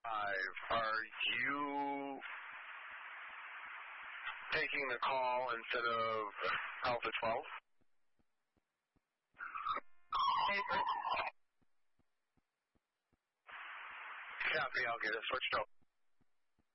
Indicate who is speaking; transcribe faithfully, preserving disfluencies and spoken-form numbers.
Speaker 1: Five. Are you taking the call instead of Alpha twelve? Copy, I'll get it switched over.